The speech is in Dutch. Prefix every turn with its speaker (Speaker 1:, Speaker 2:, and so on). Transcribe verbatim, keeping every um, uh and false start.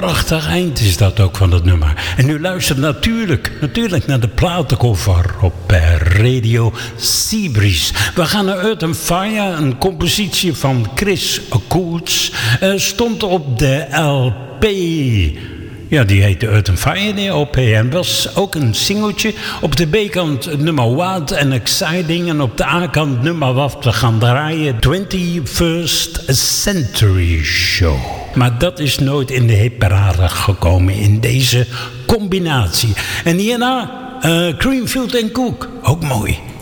Speaker 1: prachtig eind is dat ook van het nummer. En u luistert natuurlijk, natuurlijk naar de platenkoffer op uh, Radio Seabreeze. We gaan naar Earth and Fire, een compositie van Chris Coates. Uh, stond op de L P... Ja, die heette Earth and Fire, die L P. En was ook een singeltje. Op de B-kant het nummer Wild and Exciting. En op de A-kant nummer wat we gaan draaien. twenty-first Century Show. Maar dat is nooit in de hitparade gekomen in deze combinatie. En hierna uh, Greenfield en Cook. Ook mooi.